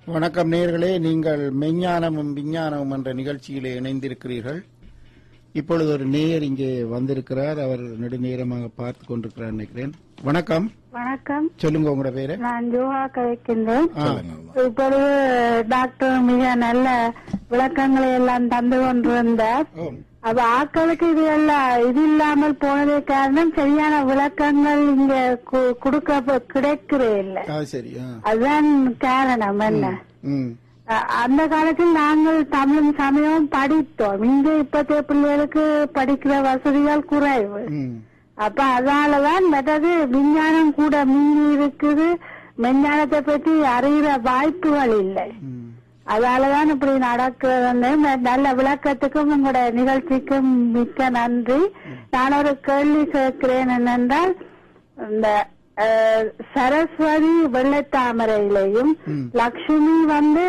வணக்கம் நேயர்களே, நீங்கள் மெஞ்ஞானமும் விஞ்ஞானமும் என்ற நிகழ்ச்சியிலே இணைந்திருக்கிறீர்கள். இப்பொழுது ஒரு நேயர் இங்கே வந்திருக்கிறார். அவர் நெடுநேரமாக பார்த்து கொண்டிருக்கிறார் நினைக்கிறேன். வணக்கம். வணக்கம். சொல்லுங்க உங்களோட பேரு. நான் ஜோஹா கதைக்கின்றேன். இப்பொழுது டாக்டர் மிக நல்ல விளக்கங்களை எல்லாம் தந்து கொண்டிருந்தார். அப்ப ஆட்களுக்கு இது இல்லாமல் போனதே காரணம் சரியான விளக்கங்கள் இங்க கிடைக்கிறே இல்லை. அதுதான் காரணம். என்ன அந்த காலத்தில் நாங்கள் தமிழ் சமயம் படித்தோம். இங்க இப்பத்தைய பிள்ளைகளுக்கு படிக்கிற வசதிகள் குறைவு. அப்ப அதனாலதான் மற்றது விஞ்ஞானம் கூட மிஞ்சி இருக்குது. விஞ்ஞானத்தை பற்றி அறிகிற வாய்ப்புகள் இல்லை. அதனாலதான் இப்படி நடக்கிறது. நல்ல விளக்கத்துக்கும் உங்களுடைய நிகழ்ச்சிக்கும் மிக்க நன்றி. நான் ஒரு கேள்வி கேட்கிறேன். என்னென்றால், இந்த சரஸ்வதி வெள்ளைத்தாமரையிலையும் லட்சுமி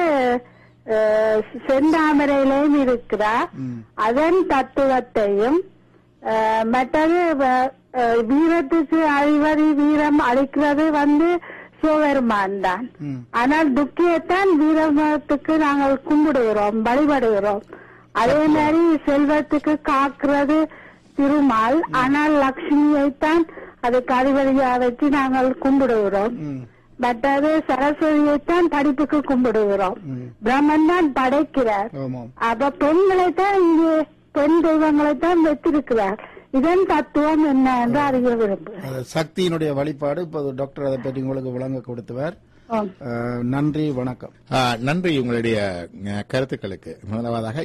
செந்தாமரையிலையும் இருக்கிறார். அதன் தத்துவத்தையும் மற்றது வீரத்துக்கு அதிபதி வீரம் அளிக்கிறது சிவபெருமான் தான். ஆனால் துக்கியத்தான் வீரத்துக்கு நாங்கள் கும்பிடுகிறோம், வழிபடுகிறோம். அதே மாதிரி செல்வத்துக்கு காக்கிறது திருமால். ஆனால் லட்சுமியைத்தான் அதுக்கு அதிபதியா வச்சு நாங்கள் கும்பிடுகிறோம். மற்றது சரஸ்வதியைத்தான் படிப்புக்கு கும்பிடுகிறோம். பிரம்மன் தான் படைக்கிறார். அப்ப பெண்களைத்தான் இங்கே பெண் தெய்வங்களைத்தான் வைத்திருக்கிறார். இதன் தத்துவம் என்ன என்று அறிய விரும்புகிறேன். சக்தியினுடைய வழிபாடு. இப்போது டாக்டர் அதை பற்றி உங்களுக்கு வழங்க கொடுத்தவர். நன்றி, வணக்கம். நன்றி உங்களுடைய கருத்துக்களுக்கு. முதலாவதாக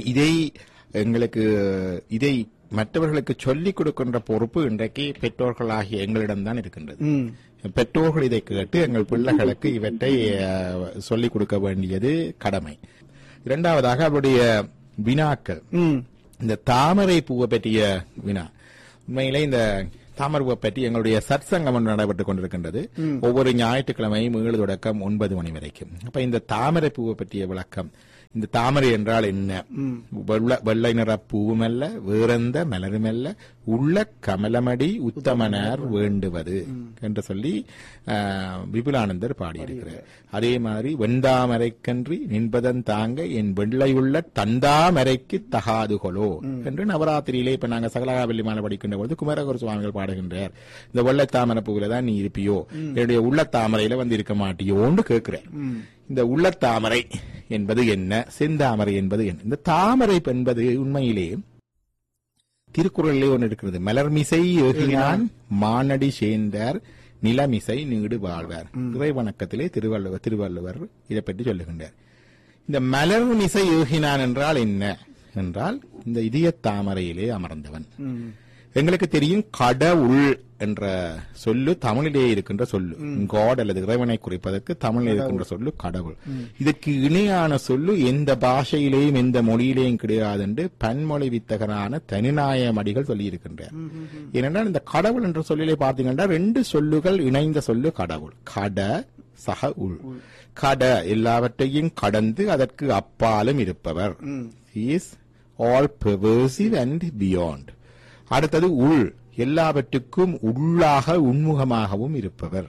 இதை மற்றவர்களுக்கு சொல்லிக் கொடுக்கின்ற பொறுப்பு இன்றைக்கு பெற்றோர்களாகிய எங்களிடம்தான் இருக்கின்றது. பெற்றோர்கள் இதை கேட்டு எங்கள் பிள்ளைகளுக்கு இவற்றை சொல்லிக் கொடுக்க வேண்டியது கடமை. இரண்டாவதாக அவருடைய வினாக்கள். இந்த தாமரை பூவை பற்றிய வினா. உண்மையிலே இந்த தாமரை பூவை பற்றி எங்களுடைய சத்சங்கம் ஒன்று நடைபெற்றுக் கொண்டிருக்கின்றது. ஒவ்வொரு ஞாயிற்றுக்கிழமையும் 7 தொடக்கம் 9 மணி வரைக்கும். அப்ப இந்த தாமரை பூவை பற்றிய விளக்கம். இந்த தாமரை என்றால் என்ன? வெள்ளை நிற பூவுமல்ல, வேறெந்த மலருமல்ல, உள்ள கமலமடி உத்தமனார் வேண்டுவது என்று சொல்லி விபுலானந்தர் பாடியிருக்கிறார். அதே மாதிரி வெண்டாமரைக்கன்றி நின்பதன் தாங்க என் வெள்ளையுள்ள தந்தாமரைக்கு தகாதுகளோ என்று நவராத்திரியிலே இப்ப நாங்க சகலாவல்லி மாலை படிக்கின்ற பொழுது குமரகுரு சுவாமிகள் பாடுகின்றார். இந்த வெள்ளை தாமரை பூவில தான் நீ இருப்பியோ, என்னுடைய உள்ள தாமரையில இருக்க மாட்டியோன்னு கேட்கிறேன். இந்த உள்ளத்தாமரை என்பது என்ன, செந்தாமரை என்பது என்ன? இந்த தாமரை என்பது உண்மையிலே திருக்குறளிலே ஒன்று இருக்கிறது. மலர்மிசை ஏகினான் மானடி சேர்ந்தார் நிலமிசை நீடு வாழ்வார். இறைவணக்கத்திலே திருவள்ளுவர் இதை பற்றி சொல்லுகின்றார். இந்த மலர்மிசை ஏகினான் என்றால் என்ன என்றால், இந்த இதய தாமரையிலே அமர்ந்தவன். எங்களுக்கு தெரியும், கடவுள் என்ற சொல்லு தமிழிலே இருக்கின்ற சொல்லு. காட் அல்லது இறைவனை குறிப்பதற்கு தமிழில் இருக்கின்ற சொல்லு கடவுள். இதற்கு இணையான சொல்லு எந்த பாஷையிலேயும் எந்த மொழியிலேயும் கிடையாது என்று பன்மொழி வித்தகரான தனிநாயக அடிகள் சொல்லி இருக்கின்றார். ஏனென்றால் இந்த கடவுள் என்ற சொல்லிலே பார்த்தீங்கன்னா 2 சொல்லுகள் இணைந்த சொல்லு கடவுள். கட சக உள். கட எல்லாவற்றையும் கடந்து அதற்கு அப்பாலும் இருப்பவர். He is all pervasive and beyond. அடுத்தது உள், எல்லாவற்றுக்கும் உள்ளாக உண்முகமாகவும் இருப்பவர்.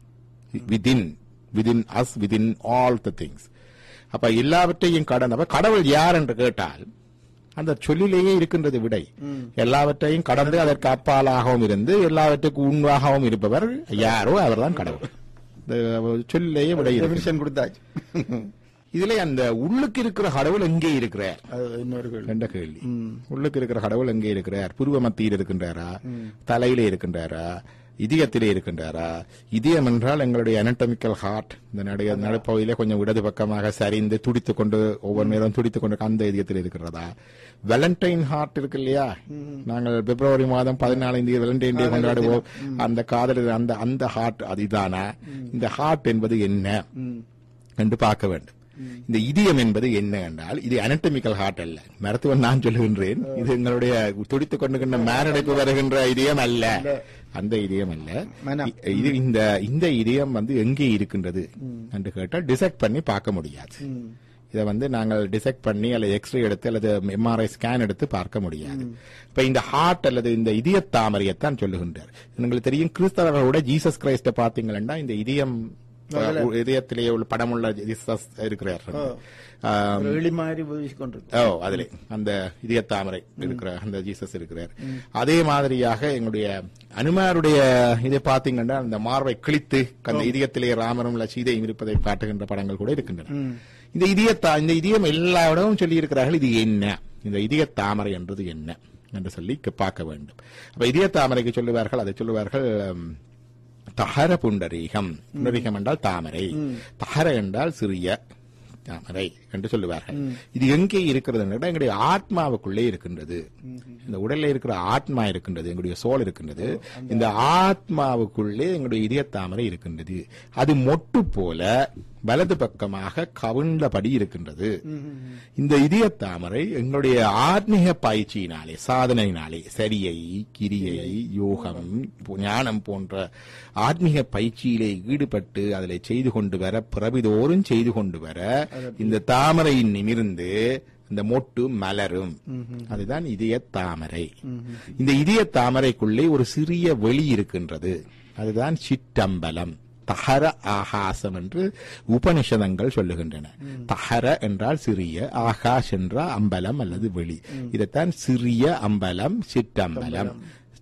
within us, within all the things. அப்ப எல்லாவற்றையும் கடந்தவர் கடவுள் யார் என்று கேட்டால் அந்த சொல்லிலேயே இருக்கின்றது விடை. எல்லாவற்றையும் கடந்து அதற்கு அப்பாலாகவும் இருந்து எல்லாவற்றுக்கும் உண்மையாகவும் இருப்பவர் யாரோ அவர்தான் கடவுள். சொல்லிலேயே விடை கொடுத்தாச்சு. இதுல அந்த உள்ளுக்கு இருக்கிற கடவுள் எங்கே இருக்கிறார் என்ற கேள்வி. உள்ளுக்கு இருக்கிற கடவுள் எங்கே இருக்கிறார்? புருவ மத்தியில் இருக்கின்றாரா, தலையிலே இருக்கின்றாரா, இதயத்திலே இருக்கின்றாரா? இதயம் என்றால் எங்களுடைய அனட்டமிக்கல் ஹார்ட். இந்த நடுப்பகுதியிலே கொஞ்சம் இடது பக்கமாக சரிந்து துடித்துக் கொண்டு ஒவ்வொரு நேரம் துடித்துக் கொண்டு அந்த இதயத்தில் இருக்கிறதா? வேலண்டைன் ஹார்ட் இருக்கு இல்லையா? நாங்கள் பிப்ரவரி மாதம் 14 வேலண்டைன் டே கொண்டாடுவோம். அந்த காதல் அந்த ஹார்ட் அதுதானா? இந்த ஹார்ட் என்பது என்ன என்று பார்க்க வேண்டும். இந்த இதயம் என்பது என்ன என்றால், இது அனட்டமிக்கல் ஹார்ட் அல்ல. மருத்துவன் நான் சொல்லுகின்றேன், இது எங்களுடைய துடித்துக் கொண்டுகின்ற மாரடைப்பு வருகின்ற இதயம் அல்ல, அந்த இதயம் அல்ல. இது இந்த இதயம் எங்கே இருக்கின்றது என்று கேட்டால் டிசெக்ட் பண்ணி பார்க்க முடியாது. இதை நாங்கள் டிசெக்ட் பண்ணி அல்லது எக்ஸ்ரே எடுத்து அல்லது எம்ஆர்ஐ ஸ்கேன் எடுத்து பார்க்க முடியாது. இப்ப இந்த ஹார்ட் அல்லது இந்த இதய தாமரையத்தான் சொல்லுகின்றார். உங்களுக்கு தெரியும், கிறிஸ்தவர்களோட ஜீசஸ் கிரைஸ்ட பாத்தீங்கன்னா இந்த இதயம் இதயத்திலேயே உள்ள படமுள்ள ஜீசஸ் இருக்கிறார். அதிலே அந்த இதய தாமரை இருக்கிற அந்த ஜீசஸ் இருக்கிறார். அதே மாதிரியாக எங்களுடைய அனுமாருடைய இதை பாத்தீங்கன்னா அந்த மார்பை கிழித்து அந்த இதயத்திலே ராமரும் சீதையும் இருப்பதை காட்டுகின்ற படங்கள் கூட இருக்கின்றன. இந்த இதயம் எல்லா இடமும் சொல்லி இருக்கிறார்கள். இது என்ன, இந்த இதய தாமரை என்றது என்ன என்று சொல்லி பார்க்க வேண்டும். அப்ப இதய தாமரைக்கு சொல்லுவார்கள், அதை சொல்லுவார்கள் தஹர புண்டரீகம். புண்டரீகம் என்றால் தாமரை, தஹர என்றால் சிறிய தாமரை என்று சொல்லுவார்கள். இது எங்கே இருக்கிறது என்றால் எங்களுடைய ஆத்மாவுக்குள்ளே இருக்கின்றது. இந்த உடல்ல இருக்கிற ஆத்மா இருக்கின்றது, எங்களுடைய சோல் இருக்கின்றது. இந்த ஆத்மாவுக்குள்ளே எங்களுடைய இதய தாமரை இருக்கின்றது. அது மொட்டு போல வலது பக்கமாக கவிழ்ந்தபடி இருக்கின்றது. இந்த இதய தாமரை எங்களுடைய ஆத்மீக பயிற்சியினாலே, சாதனையினாலே, சரியை, கிரியை, யோகம், ஞானம் போன்ற ஆத்மீக பயிற்சியிலே ஈடுபட்டு அதிலே செய்து கொண்டு வர, பிறவிதோறும் செய்து கொண்டு வர இந்த தாமரையின் நிமிர்ந்து இந்த மொட்டு மலரும். அதுதான் இதய தாமரை. இந்த இதய தாமரைக்குள்ளே ஒரு சிறிய வெளி இருக்கின்றது. அதுதான் சிற்றம்பலம், தஹர ஆகாசம் என்று உபனிஷதங்கள் சொல்லுகின்றன. தஹர என்றால் சிறிய, ஆகாஷ் என்றால் அம்பலம் அல்லது வெளி. இதைத்தான் சிறிய அம்பலம், சிற்றம்பலம்,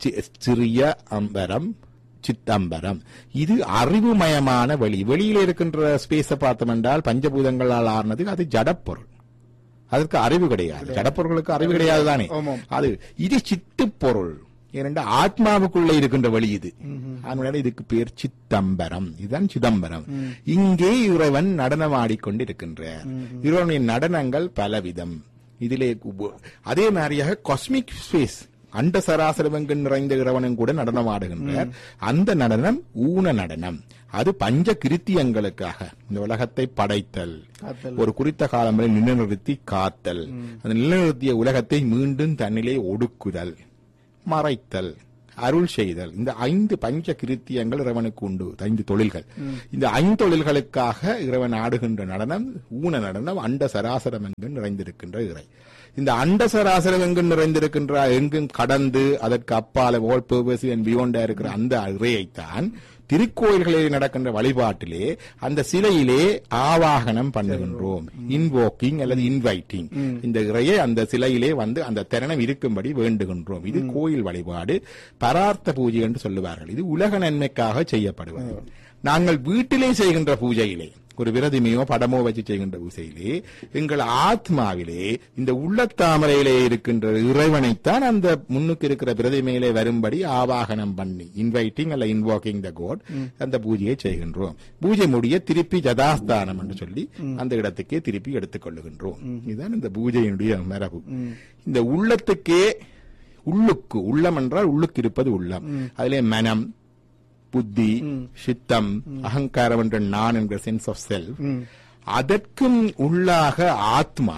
சிறிய அம்பரம், சித்தம்பரம். இது அறிவுமயமான வெளி. வெளியில இருக்கின்ற ஸ்பேஸ பார்த்தோம் என்றால் பஞ்சபூதங்களால் ஆனது, அது ஜடப்பொருள். அதற்கு அறிவு கிடையாது. ஜடப்பொருளுக்கு அறிவு கிடையாது தானே. அது இது சித்து பொருள். ஏனென்றால் ஆத்மாவுக்குள்ள இருக்கின்ற வழி இது. அதனால இதுக்கு பேர் சித்தம்பரம். இதுதான் சிதம்பரம். இங்கே இறைவன் நடனம் ஆடிக்கொண்டிருக்கின்றார். இறைவனின் நடனங்கள் பலவிதம். இதிலே அதே மாதிரியாக காஸ்மிக் ஸ்பேஸ், அண்ட சராசரவங்கள் நிறைந்த இறைவனும் கூட நடனம் ஆடுகின்றார். அந்த நடனம் ஊன நடனம். அது பஞ்ச கிருத்தியங்களுக்காக, இந்த உலகத்தை படைத்தல், ஒரு குறித்த காலம் வரை நிலைநிறுத்தி காத்தல், அந்த நிலைநிறுத்திய உலகத்தை மீண்டும் தன்னிலே ஒடுக்குதல், மறைத்தல், அருள் செய்தல். இந்த 5 பஞ்ச கிருத்தியங்கள் இறைவனுக்கு உண்டு. 5 தொழில்கள். இந்த 5 தொழில்களுக்காக இறைவன் ஆடுகின்ற நடனம் ஊன நடனம். அண்ட சராசரம் எங்கும் நிறைந்திருக்கின்ற இறை. இந்த அண்ட சராசரம் எங்கும் நிறைந்திருக்கின்ற, எங்கும் கடந்து அதற்கு அப்பால பியோண்டா இருக்கிற அந்த இறையைத்தான் திருக்கோயில்களில் நடக்கின்ற வழிபாட்டிலே அந்த சிலையிலே ஆவாகனம் பண்ணுகின்றோம். இன்வோக்கிங் அல்லது இன்வைட்டிங். இந்த இறையை அந்த சிலையிலே வந்து அந்த தருணம் இருக்கும்படி வேண்டுகின்றோம். இது கோயில் வழிபாடு, பரார்த்த பூஜை என்று சொல்லுவார்கள். இது உலக நன்மைக்காக செய்யப்படுவது. நாங்கள் வீட்டிலே செய்கின்ற பூஜையிலே, ஒரு விரதமையோ படமோ வச்சு செய்கின்ற பூஜையிலே, எங்கள் ஆத்மாவிலே இந்த உள்ளத்தாமரையிலே இருக்கின்ற இறைவனைத்தான் அந்த முன்னுக்கு இருக்கிற விரதமையிலே வரும்படி ஆவாகனம் பண்ணி, இன்வைட்டிங் அல்ல இன்வோக்கிங் த கோட், அந்த பூஜையை செய்கின்றோம். பூஜை முடிய திருப்பி ஜதாஸ்தானம் என்று சொல்லி அந்த இடத்துக்கே திருப்பி எடுத்துக் கொள்ளுகின்றோம். இதுதான் இந்த பூஜையினுடைய மரபு. இந்த உள்ளத்துக்கே, உள்ளுக்கு, உள்ளம் என்றால் உள்ளுக்கு இருப்பது உள்ளம். அதிலே மனம், புத்தி, சித்தம், அகங்காரம் என்ற நான் என்ற சென்ஸ் ஆஃப் செல்ஃப், அதற்கும் உள்ளாக ஆத்மா,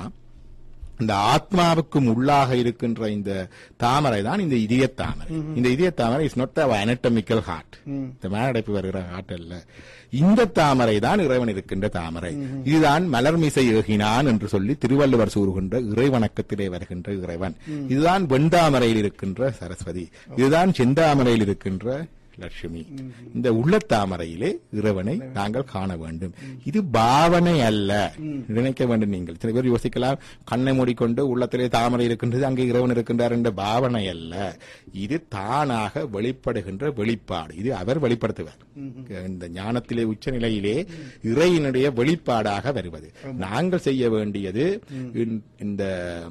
இந்த ஆத்மாவுக்கும் உள்ளாக இருக்கின்ற இந்த தாமரை தான் இந்த இதய தாமரை. இந்த இதய தாமரை இஸ் நாட் அனட்டமிக்கல் ஹார்ட், இந்த மேலடைப்பு வருகிற ஹார்ட் அல்ல. இந்த தாமரை தான் இறைவன் இருக்கின்ற தாமரை. இதுதான் மலர்மிசை ஏகினான் என்று சொல்லி திருவள்ளுவர் கூறுகின்ற இறைவணக்கத்திலே வருகின்ற இறைவன். இதுதான் வெண்தாமரையில் இருக்கின்ற சரஸ்வதி. இதுதான் செந்தாமரையில் இருக்கின்ற லட்சுமி. இந்த உள்ளத்தாமரையிலே இறைவனை நாங்கள் காண வேண்டும். இது பாவனை அல்ல, நினைக்க வேண்டும். நீங்கள் சில பேர் யோசிக்கலாம், கண்ணை மூடிக்கொண்டு உள்ளத்திலே தாமரை இருக்கின்றது, அங்கே இறைவன் இருக்கின்றார் என்ற பாவனை அல்ல. இது தானாக வெளிப்படுகின்ற வெளிப்பாடு. இது அவர் வெளிப்படுத்துவார். இந்த ஞானத்திலே உச்ச நிலையிலே இறையினுடைய வெளிப்பாடாக வருவது. நாங்கள் செய்ய வேண்டியது இந்த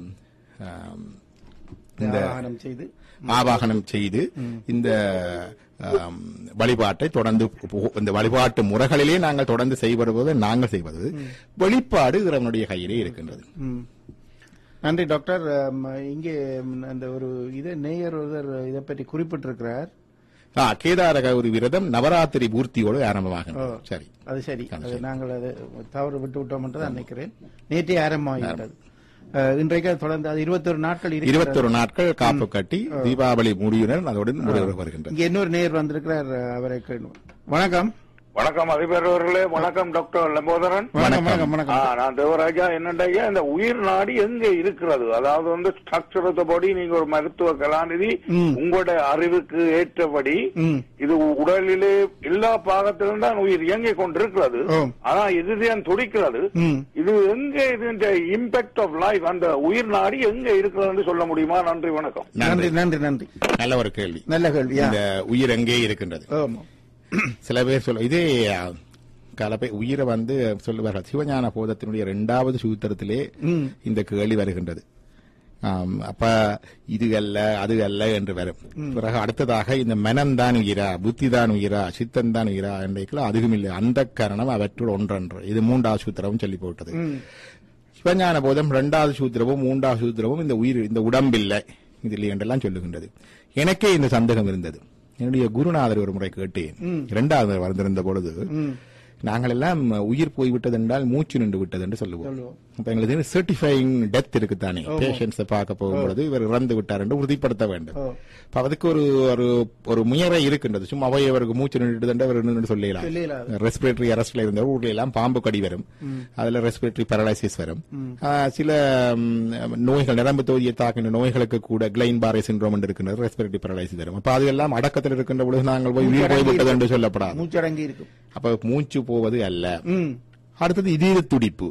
ஆவாகனம் செய்து இந்த வழிபாட்டை தொடர்ந்து, இந்த வழிபாட்டு முறைகளிலே நாங்கள் தொடர்ந்து செய்வது, நாங்கள் செய்வது வெளிப்பாடு இறைவனுடைய கையிலே இருக்கின்றது. நன்றி டாக்டர். இங்கே அந்த ஒரு இது நேயர் ஒருவர் இதை பற்றி குறிப்பிட்டிருக்கிறார். கேதார கௌரி விரதம் நவராத்திரி பூர்த்தியோடு ஆரம்பமாக. சரி, அது சரி. நாங்கள் அதை தவறு விட்டு விட்டோம் என்று தான் நினைக்கிறேன். நேற்றே ஆரம்பமாகிவிட்டது. இன்றைக்கு தொடர்ந்து அது 21 நாட்கள் 21 நாட்கள் காப்பு கட்டி தீபாவளி முடியுடன் அதோடு வருகின்றது. இங்க இன்னொரு நேயர் வந்திருக்கிறார், அவரை வணக்கம். வணக்கம் அதிபர் அவர்களே. வணக்கம் டாக்டர் லம்போதரன். நான் தேவராஜா. என்னண்டா இந்த உயிர் நாடி எங்க இருக்கிறது? அதாவது ஸ்ட்ரக்சர் ஆஃப் தி பாடி, நீங்க ஒரு மருத்துவ கலாநிதி, உங்களுடைய அறிவுக்கு ஏற்றபடி இது உடலிலே எல்லா பாகத்திலும் தான் உயிர் இயங்கிக் கொண்டிருக்கிறது. ஆனா இதுதான் துடிக்கிறது. இது எங்க, இது இம்பாக்ட் ஆஃப் லைஃப், அந்த உயிர் நாடி எங்க இருக்கிறது சொல்ல முடியுமா? நன்றி, வணக்கம். நன்றி நன்றி நன்றி. நல்ல ஒரு கேள்வி. நல்ல கேள்வி. இந்த உயிர் எங்கே இருக்கின்றது? சில பேர் சொல்ல இதே கலப்பை உயிரை சொல்லுவார்கள். சிவஞான போதத்தினுடைய 2வது சூத்திரத்திலே இந்த கேள்வி வருகின்றது. அப்ப இது அல்ல அது அல்ல என்று வரும். பிறகு அடுத்ததாக இந்த மனம்தான் உயிரா, புத்தி தான் உயிரா, சித்தம் தான் உயிரா என்றைக்குள்ள அதுவும் இல்லை, அந்த கரணம் அவற்றுள் ஒன்றன்று. இது 3வது சூத்திரமும் சொல்லி போட்டது. சிவஞான போதம் 2வது சூத்திரமும் 3வது சூத்திரமும் இந்த உயிர், இந்த உடம்பில்லை, இது இல்லை என்றெல்லாம் சொல்லுகின்றது. எனக்கே இந்த சந்தேகம் இருந்தது. என்னுடைய குருநாதர் ஒரு முறை கேட்டேன். 2வது வந்திருந்த பொழுது, நாங்கள் எல்லாம் உயிர் போய்விட்டது என்றால் மூச்சு நின்று விட்டது என்று சொல்லுவோம். அப்ப எங்களுக்கு சர்டிஃபைங் டெத் இருக்குத்தானே, பேஷண்ட்ஸை பார்க்க போகும்பொழுது இவர் இறந்து விட்டார் என்று உறுதிப்படுத்த வேண்டும். அதுக்கு ஒரு முயற்சி இருக்கின்றது. சும்மா அவை அவருக்கு மூச்சு நின்று சொல்லலாம். ரெஸ்பிரேட்டரி அரெஸ்ட்ல இருந்த ஊர்ல எல்லாம் பாம்பு கடி வரும், அதுல ரெஸ்பிரேட்டரி பேரலைசிஸ் வரும். சில நோய்கள், நரம்பு தொகுதியை தாக்கின்ற நோய்களுக்கு கூட கிளைன் பாரே சிண்ட்ரோம் என்று இருக்கின்றது, ரெஸ்பிரேட்டரி பேரலைசிஸ் வரும். அப்ப அதெல்லாம் அடக்கத்தில் இருக்கின்ற பொழுது நாங்கள் போய் உயிர் போய்விட்டது என்று சொல்லப்படாது. மூச்சடங்கி இருக்கும். அப்ப மூச்சு போவது அல்ல. அடுத்தது இதய துடிப்பு.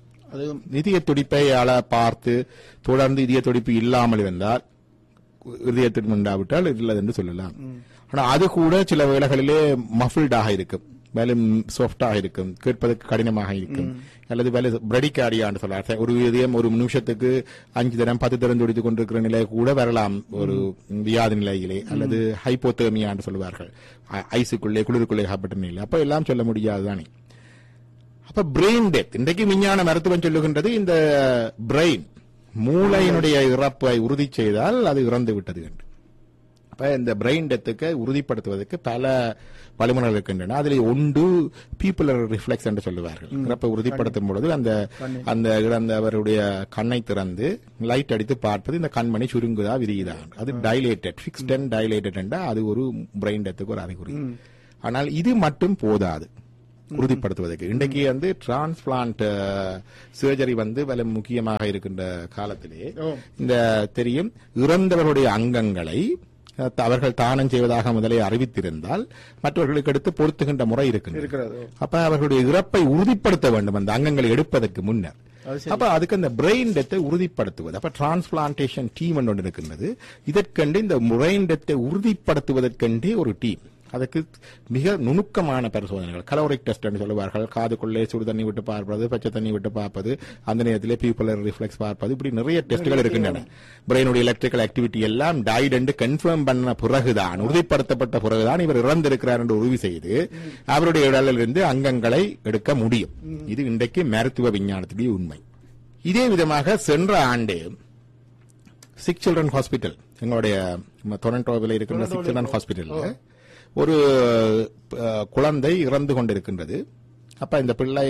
இதய துடிப்பை பார்த்து தொடர்ந்து இதய துடிப்பு இல்லாமல் இருந்தால், இதயத்திற்கு உண்டாவிட்டால் இல்லை என்று சொல்லலாம். ஆனா அது கூட சில வேளைகளிலே மஃபில்டாக இருக்கும், மேலும் சாஃப்டாக இருக்கும், கேட்பதற்கு கடினமாக இருக்கும். அல்லது வேலை பிரடிகார்டியான்னு சொல்றாரு. ஒரு இதயம் ஒரு நிமிஷத்துக்கு 5 தரம் 10 தரம் துடித்துக் கொண்டிருக்கிற நிலை கூட வரலாம் ஒரு வியாதி நிலையிலே. அல்லது ஹைப்போதேமியான்னு சொல்லுவார்கள், ஐஸுக்குள்ளே குளிருக்குள்ளே சாப்பிட்ட நிலை. அப்ப எல்லாம் சொல்ல முடியாதுதானே. அப்ப பிரெயின் டெத் இன்றைக்கு விஞ்ஞான மருத்துவம் சொல்லுகின்றது, இந்த பிரெயின் மூளையினுடைய இறப்பை உறுதி செய்தால் அது இறந்து விட்டது என்று. அப்ப இந்த பிரெயின் டெத்துக்கு உறுதிப்படுத்துவதற்கு பல வழிமுறைகள் இருக்கின்றன. அதில் ஒன்று பீப்புலர் ரிஃப்ளெக்ஸ் என்று சொல்லுவார்கள். இறப்பை உறுதிப்படுத்தும் பொழுது அந்த இறந்தவருடைய கண்ணை திறந்து லைட் அடித்து பார்ப்பது, இந்த கண்மணி சுருங்குதா விரியுதா, அது டைலேட்டட், ஃபிக்ஸ்ட் அண்ட் டைலேட்டட் என்றால் அது ஒரு பிரெயின் டெத்துக்கு ஒரு அறிகுறி. ஆனால் இது மட்டும் போதாது உறுதிப்படுத்துவதற்கு. இன்றைக்கு டிரான்ஸ்பிளான்ட் சர்ஜரி வலை முக்கியமாக இருக்கின்ற காலத்திலே இந்த தெரியும், இறந்தவருடைய அங்கங்களை அவர்கள் தானம் செய்வதாக முதலே அறிவித்திருந்தால் மற்றவர்களுக்கு எடுத்து பொருத்துகின்ற முறை இருக்கிறது. அப்ப அவர்களுடைய இறப்பை உறுதிப்படுத்த வேண்டும் அந்த அங்கங்களை எடுப்பதற்கு முன்னர். அப்ப அதுக்கு அந்த பிரெயின் டெத்தை உறுதிப்படுத்துவது, அப்ப டிரான்ஸ்பிளான்டேஷன் டீம் ஒன்று இருக்கின்றது. இதற்கென்று இந்த பிரெயின் டெத்தை உறுதிப்படுத்துவதற்கென்றே ஒரு டீம். அதுக்கு மிக நுணுக்கமான பரிசோதனைகள், கலோரிக் டெஸ்ட் என்று சொல்லுவார்கள். காதுக்குள்ளே சுடு தண்ணி விட்டு பார்ப்பது, பச்சை தண்ணி விட்டு பார்ப்பது, அந்த நேரத்திலே பீப்புலர் ரிஃப்ளெக்ஸ் பார்ப்பது, இப்படி நிறைய டெஸ்ட்கள் இருக்கின்றன. பிரெயினுடைய எலக்ட்ரிக்கல் ஆக்டிவிட்டி எல்லாம் டைட் என்று கன்ஃபார்ம் பண்ண பிறகுதான், உறுதிப்படுத்தப்பட்ட பிறகுதான் இவர் இறந்திருக்கிறார் என்று உறுதி செய்து அவருடைய உடலில் இருந்து அங்கங்களை எடுக்க முடியும். இது இன்றைக்கு மருத்துவ விஞ்ஞானத்துடைய உண்மை. இதே விதமாக சென்ற ஆண்டு சிக் சில்ட்ரன் ஹாஸ்பிட்டல், எங்களுடைய டொரண்டோவில் இருக்கிற சிக் சில்ட்ரன் ஹாஸ்பிட்டல், ஒரு குழந்தை இறந்து கொண்டிருக்கின்றது. அப்ப இந்த பிள்ளை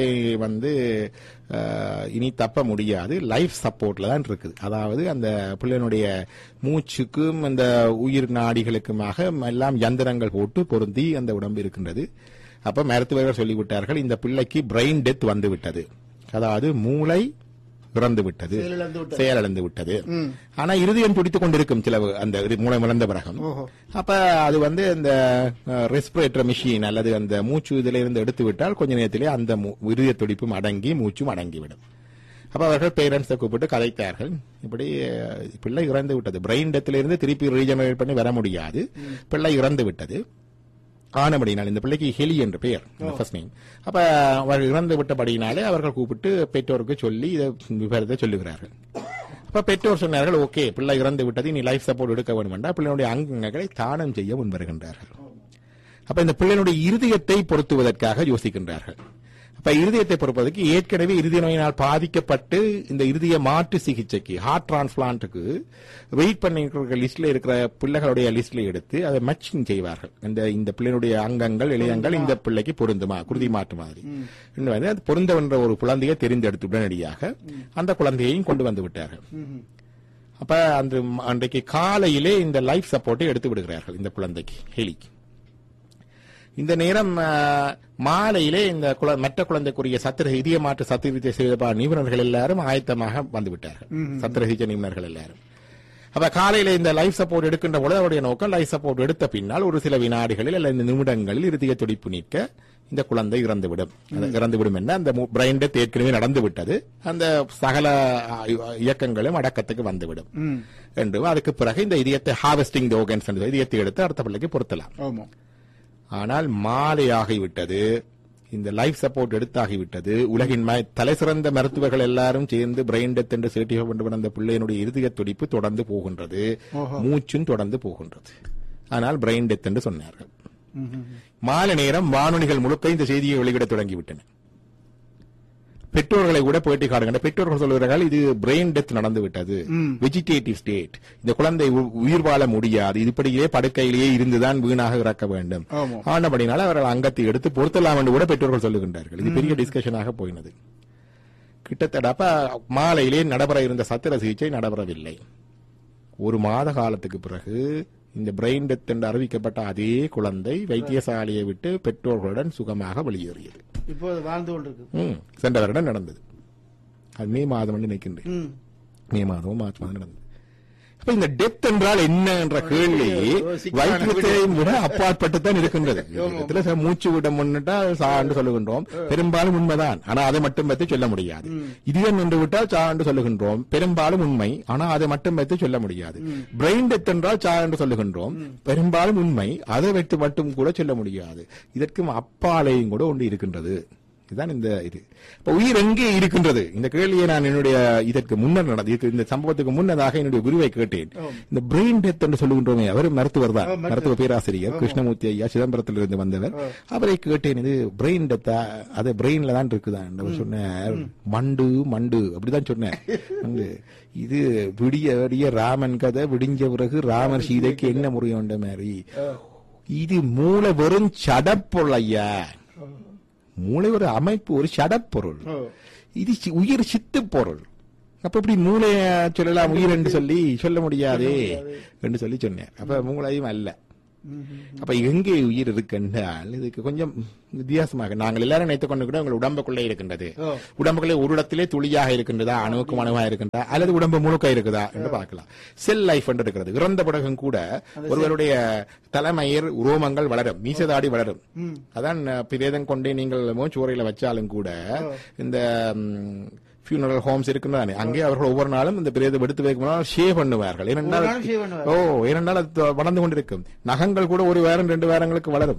இனி தப்ப முடியாது, லைஃப் சப்போர்ட்ல தான் இருக்குது. அதாவது அந்த பிள்ளையினுடைய மூச்சுக்கும் அந்த உயிர் நாடிகளுக்குமாக எல்லாம் யந்திரங்கள் போட்டு பொருந்தி அந்த உடம்பு இருக்கின்றது. அப்ப மருத்துவர்கள் சொல்லிவிட்டார்கள், இந்த பிள்ளைக்கு பிரெயின் டெத் வந்து விட்டது, அதாவது மூளை இறந்து விட்டது, செயலிழந்து விட்டது. ஆனா இருதயம் துடித்துக் கொண்டிருக்கும் சில அந்த மூளை இழந்த பிறகு. அப்ப அது இந்த ரெஸ்பிரேட்டர் மிஷின் அல்லது அந்த மூச்சு இதுல இருந்து எடுத்து விட்டால் கொஞ்ச நேரத்திலே அந்த இருதய துடிப்பும் அடங்கி மூச்சும் அடங்கிவிடும். அப்ப அவர்கள் பேரண்ட்ஸை கூப்பிட்டு கதைத்தார்கள், இப்படி பிள்ளை இறந்து விட்டது, பிரெயின் டெத்ல இருந்து திருப்பி ரீஜெனரேட் பண்ணி வர முடியாது, பிள்ளை இறந்து விட்டது. ஆனபடினால் இந்த பிள்ளைக்கு ஹெலி என்ற பெயர், ஃபர்ஸ்ட் நேம். அப்ப அவர்கள் இறந்து விட்டபடினாலே அவர்கள் கூப்பிட்டு பெற்றோருக்கு சொல்லி இதை விவரத்தை சொல்லுகிறார்கள். அப்ப பெற்றோர் சொன்னார்கள், ஓகே பிள்ளை இறந்து விட்டது, நீ லைஃப் சப்போர்ட் எடுக்க வேண்டும் என்றால் பிள்ளையுடைய அங்கங்களை தானம் செய்ய முன்வருகின்றார்கள். அப்ப இந்த பிள்ளையினுடைய இருதயத்தை பொருத்துவதற்காக யோசிக்கின்றார்கள். அப்ப இருதயத்தை பொறுப்பதற்கு ஏற்கனவே இருதய நோயினால் பாதிக்கப்பட்டு இந்த இருதய மாற்று சிகிச்சைக்கு, ஹார்ட் டிரான்ஸ்பிளான்ட்டுக்கு வெயிட் பண்ணிருக்கிற லிஸ்ட்ல இருக்கிற பிள்ளைகளுடைய லிஸ்ட்ல எடுத்து அதை மேட்சிங் செய்வார்கள். இந்த பிள்ளையுடைய அங்கங்கள் இளையங்கள் இந்த பிள்ளைக்கு பொருந்துமா, குருதி மாற்று மாதிரி அது பொருந்தவென்ற ஒரு குழந்தையை தெரிந்தெடுத்து உடனடியாக அந்த குழந்தையையும் கொண்டு வந்து விட்டார்கள். அப்ப அன்றைக்கு காலையிலே இந்த லைஃப் சப்போர்ட்டை எடுத்து விடுகிறார்கள் இந்த குழந்தைக்கு, ஹெலிக்கு. இந்த நேரம் மாலையிலே இந்த மற்ற குழந்தைக்குரிய இதய மாற்று சத்திரசிகிச்சை செய்த நிபுணர்கள் எல்லாரும் ஆயத்தமாக வந்துவிட்டார்கள். சத்திரசிகிச்சை நிபுணர்கள் எல்லாரும். அப்ப காலையில இந்த லைஃப் சப்போர்ட் எடுக்கின்ற பொழுது அவருடைய நோக்கம் லைஃப் சப்போர்ட் எடுத்த பின்னால் ஒரு சில வினாடிகளில் அல்லது நிமிடங்களில் இருதய துடிப்பு நிற்க இந்த குழந்தை இறந்துவிடும் என்ன அந்த பிரெயின் டெத் ஏற்கனவே நடந்து விட்டது, அந்த சகல இயக்கங்களும் அடக்கத்துக்கு வந்துவிடும் என்று அதுக்கு பிறகு இந்த இதயத்தை ஹார்வெஸ்டிங் ஆர்கன்ஸ் இதயத்தை எடுத்து அடுத்த பிள்ளைக்கு பொருத்தலாம். ஆனால் மாலையாகிவிட்டது, இந்த லைஃப் சப்போர்ட் எடுத்தாகிவிட்டது. உலகின் தலை சிறந்த மருத்துவர்கள் எல்லாரும் சேர்ந்து பிரெயின் டெத் என்று சர்டிஃபை பண்ண அந்த பிள்ளையினுடைய இருதய துடிப்பு தொடர்ந்து போகின்றது, மூச்சும் தொடர்ந்து போகின்றது. ஆனால் பிரெயின் டெத் என்று சொன்னார்கள். மாலை நேரம் வானொலிகள் முழுக்க இந்த செய்தியை வெளியிட தொடங்கிவிட்டன. பெற்றோர்களை கூட பேட்டி காடுகின்ற பெற்றோர்கள் சொல்கிறார்கள் இது பிரெயின் டெத் நடந்து விட்டது, வெஜிடேட்டிவ் ஸ்டேட், இந்த குழந்தை உயிர் வாழ முடியாது, இதுபடியே படுக்கையிலேயே இருந்துதான் வீணாக இறக்க வேண்டும். ஆனபடினால அவர்கள் அங்கத்தை எடுத்து பொருத்தலாம் என்று கூட பெற்றோர்கள் சொல்லுகின்றார்கள். இது பெரிய டிஸ்கஷனாக போயினது. கிட்டத்தட்ட மாலையிலே நடைபெற இருந்த சத்திர சிகிச்சை நடைபெறவில்லை. ஒரு மாத காலத்துக்கு பிறகு இந்த பிரெயின் டெத் என்று அறிவிக்கப்பட்ட அதே குழந்தை வைத்தியசாலையை விட்டு பெற்றோர்களுடன் சுகமாக வெளியேறியது. இப்போது வாழ்ந்து கொண்டிருக்கு. சென்ற வருடம் நடந்தது. அது மே மாதம் நினைக்கின்றேன். மே மாதம் மார்ச் மாதம் நடந்தது. அப்ப இந்த டெத் என்றால் என்ன என்ற கேள்வி வைத்தியத்தையும் விட அப்பாற்பட்டுத்தான் இருக்கின்றது. மூச்சு விட முன்னிட்டா சான்று சொல்லுகின்றோம், பெரும்பாலும் உண்மைதான், ஆனா அதை மட்டும் வைத்து சொல்ல முடியாது. இதயம் நின்று விட்டால் சா என்று சொல்லுகின்றோம், பெரும்பாலும் உண்மை, ஆனா அதை மட்டும் வைத்து சொல்ல முடியாது. பிரெயின் டெத் என்றால் சா என்று சொல்லுகின்றோம், பெரும்பாலும் உண்மை, அதை வைத்து மட்டும் கூட சொல்ல முடியாது. இதற்கும் அப்பாலையும் கூட ஒன்று இருக்கின்றது. இதுதான் இந்த இது. இப்ப உயிர் எங்கே இருக்கின்றது இந்த கேள்வியை நான் என்னுடைய இதற்கு முன்னர் நடந்த இந்த சம்பவத்துக்கு முன்னதாக என்னுடைய குருவை கேட்டேன். இந்த பிரெயின் டெத் என்று சொல்லுகின்றோமே, அவர் மருத்துவர் தான், மருத்துவ பேராசிரியர் கிருஷ்ணமூர்த்தி ஐயா, சிதம்பரத்திலிருந்து வந்தவர். அவரை கேட்டேன், இது பிரெயின் டெத்தா, அது பிரெயின்ல தான் இருக்குதான் சொன்னார். மண்டு மண்டு அப்படிதான் சொன்னேன். இது விடிய ராமன் கதை விடிஞ்ச பிறகு ராமர் சீதைக்கு என்ன முறையுண்ட மாதிரி, இது மூளை வெறும் சடப்பொருள் ஐயா, மூளை ஒரு அமைப்பு, ஒரு சடப்பொருள். இது உயிர் சித்து பொருள். அப்ப இப்படி மூளைய சொல்லலாம், உயிர் என்று சொல்லி சொல்ல முடியாதே என்று சொல்லி சொன்னேன். அப்ப மூளையும் அல்ல. அப்ப எங்கே உயிர் இருக்குன்றால் இதுக்கு கொஞ்சம் வித்தியாசமாக நாங்கள் எல்லாரும் நினைத்துக் கொண்டு கூட உங்கள் உடம்புக்குள்ளே இருக்கின்றது. உடம்புக்குள்ளே ஒரு இடத்திலே துளியாக இருக்கின்றதா, அணுவுக்கும் அணுவாக இருக்கின்றதா, அல்லது உடம்பு முழுக்க இருக்குதா என்று பார்க்கலாம். செல் லைஃப் என்று இருக்கிறது. இறந்த பிறகும் கூட ஒருவருடைய தலைமயிர் உரோமங்கள் வளரும், மீசதாடி வளரும். அதான் பிரேதம் கொண்டே நீங்கள் மூச்சுரையில வச்சாலும் கூட இந்த ஃபியூனரல் ஹோம்ஸ் இருக்குன்னு அங்கே அவர்கள் ஒவ்வொரு நாளும் இந்த பிரேதம் எடுத்து வைக்கும் ஷேவ் பண்ணுவார்கள். ஏனென்றால் அது வளர்ந்து கொண்டிருக்கும். நகங்கள் கூட ஒரு வாரம் 2 வாரங்களுக்கு வளரும்.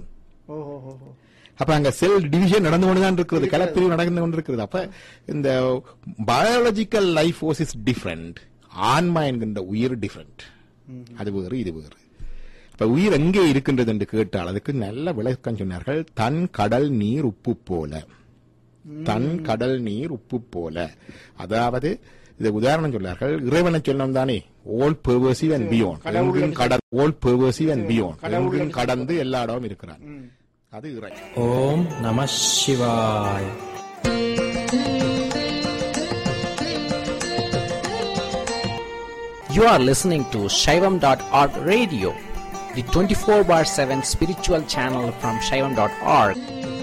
அப்ப அங்க செல் டிவிஷன் நடந்து கொண்டுதான் இருக்கிறது, கலப்பிரிவு நடந்து கொண்டிருக்கிறது. அப்ப இந்த biological life force is different, ஆன்மா என்கின்ற உயிர் டிஃபரெண்ட், அது வேறு இது வேறு. அப்ப உயிர் எங்கே இருக்கின்றது என்று கேட்டால் அதுக்கு நல்ல விளக்கம் சொன்னார்கள். தன் கடல் நீர் உப்பு போல, தன் கடல் நீர் உப்பு போல. அதாவது இது உதாரணம் சொன்னார்கள், இறைவனை சொன்னோம் தானே, all pervasive and beyond, all pervasive and beyond, கடந்து எல்லா இடமும் இருக்கிறான், அது இறை. ஓம் நம சிவாய். You are listening to Shaivam.org radio, the 24/7 spiritual channel from Shaivam.org.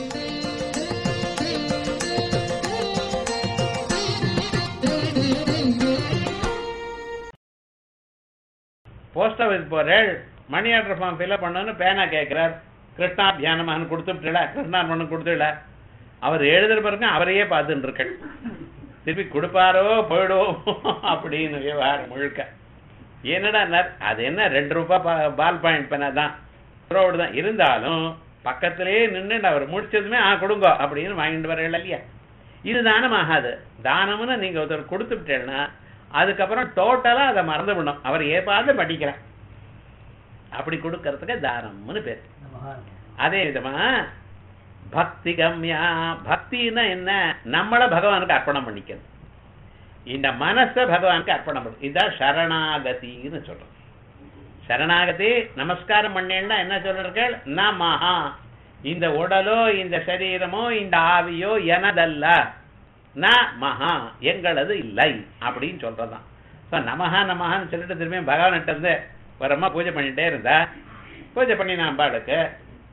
Post office போறாள், money order form fill up பண்ணு பேனா கேட்கிறார். கிருஷ்ணா தியானமான்னு கொடுத்துட்டுல, கிருஷ்ணார்மனு கொடுத்துடல. அவர் எழுதுற பிறகு அவரையே பார்த்துட்டு இருக்க, திருப்பி கொடுப்பாரோ போயிடோ அப்படின்னு விவகாரம் முழுக்க. என்னடா அது என்ன 2 ரூபாய் பால் பாயிண்ட் பேனா தான், ரோடு தான், இருந்தாலும் பக்கத்திலேயே நின்று அவர் முடிச்சதுமே கொடுங்க அப்படின்னு வாங்கிட்டு வரல இல்லையா. இது தானம் ஆகாது. தானம்னு நீங்க ஒருத்தர் கொடுத்து விட்டேன்னா அதுக்கப்புறம் டோட்டலா அதை மறந்து விடணும். அவர் ஏப்பாது படிக்கிறார், அப்படி கொடுக்கறதுக்கு தானம்னு பேர். அதே விதமா பக்தி கம்யா, பக்தின்னா என்ன, நம்மள பகவானுக்கு அர்ப்பணம் பண்ணிக்கிறது, இந்த மனச பகவானுக்கு அர்ப்பணம் பண்ணு. இதுதான் சரணாகதின்னு சொல்றோம். சரணாகதி நமஸ்காரம் பண்ணேன்னா என்ன சொல்றீர்கள், நமஹா, இந்த உடலோ இந்த சரீரமோ இந்த ஆவியோ எனதல்ல, ந மகா எங்களது இல்லை அப்படின்னு சொல்றதான். நமஹா நமஹான்னு சொல்லிட்டு திரும்பியும் பகவான்கிட்ட இருந்து வரமா பூஜை பண்ணிட்டே இருந்தா, பூஜை பண்ணி நான் பாடுக்கு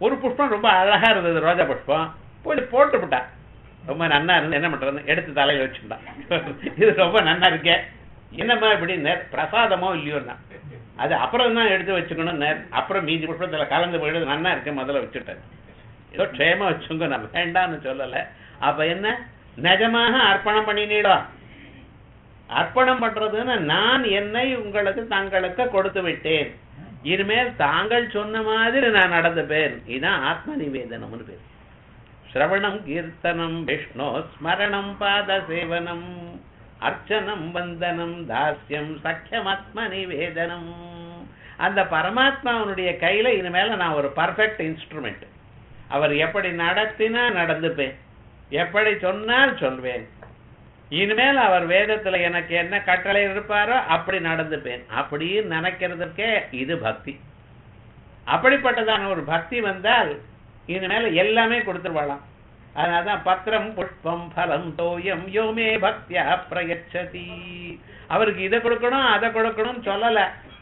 ஒரு புஷ்பம் ரொம்ப அழகா இருந்தது, ரோஜா புஷ்பம், போய் போட்டுவிட்டா. ரொம்ப நன்னா இருந்து என்ன பண்றது, எடுத்து தலையில வச்சுட்டான். இது ரொம்ப நன்னா இருக்கே, என்னம்மா இப்படின்னு. பிரசாதமோ இல்லையோன்னா அது அப்புறம் தான் எடுத்து வச்சுக்கணும். அப்புறம் மீதி புஷ்பத்துல கலந்து போயிடுது, நன்னா இருக்கு, முதல்ல வச்சுட்டேன். ஏதோ க்ஷேமா வச்சுங்க, நான் வேண்டான்னு சொல்லல. அப்ப என்ன, நிஜமாக அர்ப்பணம் பண்ணினீடும். அர்ப்பணம் பண்றதுன்னு நான் என்னை உங்களுக்கு தங்களுக்கு கொடுத்து விட்டேன், இனிமேல் தாங்கள் சொன்ன மாதிரி நான் நடந்துப்பேன். இதுதான் ஆத்ம நிவேதனம்னு பேர். ஸ்ரவணம் கீர்த்தனம் விஷ்ணு ஸ்மரணம் பாத சேவனம் அர்ச்சனம் வந்தனம் தாஸ்யம் சக்கியம் ஆத்ம நிவேதனம். அந்த பரமாத்மாவனுடைய கையில இனிமேல நான் ஒரு பர்ஃபெக்ட் இன்ஸ்ட்ருமெண்ட். அவர் எப்படி நடத்தினா நடந்துப்பேன், எப்படி சொன்னால் சொல்வேன். இனிமேல் அவர் வேதத்துல எனக்கு என்ன கட்டளை இருப்பாரோ அப்படி நடந்துப்பேன் அப்படின்னு நினைக்கிறதுக்கே இது பக்தி. அப்படிப்பட்டதான ஒரு பக்தி வந்தால் இனிமேல எல்லாமே கொடுத்துருவாளாம். அதனாலதான் பத்திரம் புஷ்பம் பலம் தோயம் யோமே பக்தியா பிரயச்சதி. அவருக்கு இதை கொடுக்கணும் அதை கொடுக்கணும்னு சொல்லல.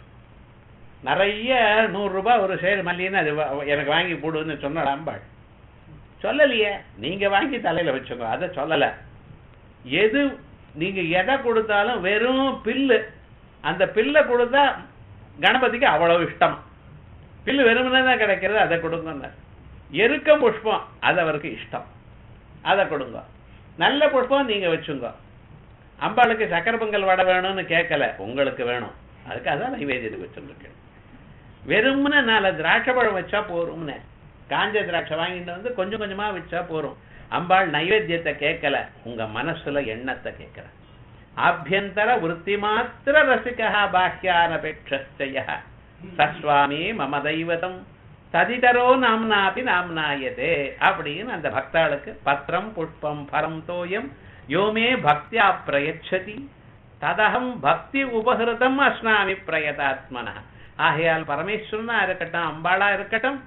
நிறைய 100 ரூபாய் ஒரு சேர் மல்லின்னு அது எனக்கு வாங்கி போடுன்னு சொன்னாள். சொல்லலையே, நீங்க வாங்கி தலையில வச்சுங்க, அதை சொல்லல. எது நீங்க எதை கொடுத்தாலும் வெறும் பில்லு, அந்த பில்லை கொடுத்தா கணபதிக்கு அவ்வளவு இஷ்டம். பில்லு வெறுமனே தான் கிடைக்கிறது, அதை கொடுங்க. எருக்கம் புஷ்பம் அது அவருக்கு இஷ்டம், அதை கொடுங்க. நல்ல புஷ்பம் நீங்க வச்சுங்க. அம்பாளுக்கு சக்கர பொங்கல் வடை வேணும்னு கேட்கல, உங்களுக்கு வேணும், அதுக்கு அதான் நைவேத்தியத்துக்கு வச்சுருக்கேன். வெறும்னு 4 திராட்சை பழம் வச்சா போரும்னு, காஞ்ச திராட்சை வாங்கிட்டு வந்து கொஞ்சம் கொஞ்சமா வச்சா போரும். அம்பாள் நைவேத்தியத்தை கேட்கல, உங்க மனசுல எண்ணத்தை கேட்கல. ஆபியந்தர விருத்தி மாத்திர ரசிகா பாஹ்யானபேட்சய சஸ்வாமி மம தெய்வதம் ததிதரோ நாம்னாபி நாம்னாயதே அப்படின்னு அந்த பக்தாளுக்கு பத்திரம் புஷ்பம் பரம் தோயம் யோமே பக்தியா பிரயச்சதி ததகம் பக்தி உபகிருதம் அஸ்னாமி பிரயதாத்மனா. ஆகையால் பரமேஸ்வரனா இருக்கட்டும் அம்பாளா இருக்கட்டும்,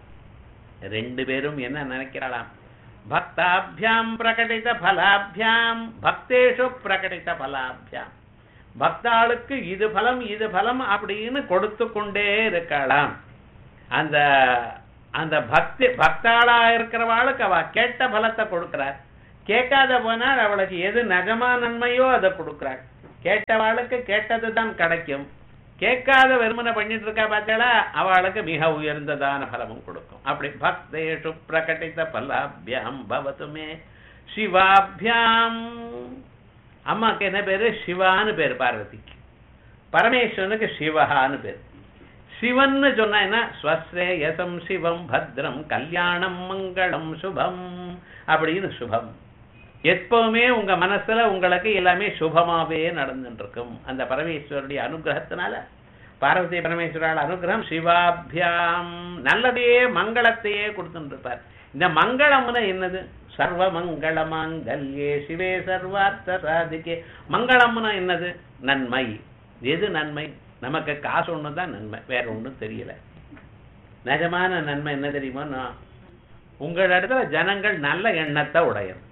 2 பேரும் என்ன நினைக்கிறாளாம், பக்தாபியாம் பிரகடித பலாபியாம் பக்தேஷு பிரகடித பலாபியாம். பக்தாளுக்கு இது பலம் இது பலம் அப்படின்னு கொடுத்து கொண்டே இருக்கலாம். அந்த அந்த பக்தி பக்தாளா இருக்கிறவாளுக்கு அவ கேட்ட பலத்தை கொடுக்கிறார். கேட்காத போனால் அவளுக்கு எது நிஜமா நன்மையோ அதை கொடுக்கிறாள். கேட்டவாளுக்கு கேட்டதுதான் கிடைக்கும். கேட்காத வெறுமனை பண்ணிட்டு இருக்கா பார்த்தா அவளுக்கு மிக உயர்ந்ததான பலமும் கொடுக்கும். அப்படி பக்தேஷு பிரகடித பலாபியாம் பவதுமே சிவாபியாம். அம்மாக்கு என்ன பேரு, சிவான்னு பேரு பார்வதிக்கு. பரமேஸ்வரனுக்கு சிவஹான்னு பேரு. சிவன்னு சொன்னா ஸ்வஸ்ரேயசம் சிவம் பத்ரம் கல்யாணம் மங்களம் சுபம் அப்படின்னு சுபம். எப்பவுமே உங்க மனசுல உங்களுக்கு எல்லாமே சுபமாவே நடந்துட்டு இருக்கும். அந்த பரமேஸ்வருடைய அனுகிரகத்தினால, பார்வதி பரமேஸ்வரால் அனுகிரகம் சிவாபியாம் நல்லதையே மங்களத்தையே கொடுத்துட்டு இருப்பார். இந்த மங்களம்னா என்னது, சர்வ மங்கள மாங்கல்யே சிவே சர்வார்த்த சாதிக்கே. மங்களம்னா என்னது, நன்மை. எது நன்மை, நமக்கு காசு ஒண்ணுதான் நன்மை, வேற ஒண்ணும் தெரியல. நிஜமான நன்மை என்ன தெரியுமா, உங்களிடத்துல ஜனங்கள் நல்ல எண்ணத்தை உடையது.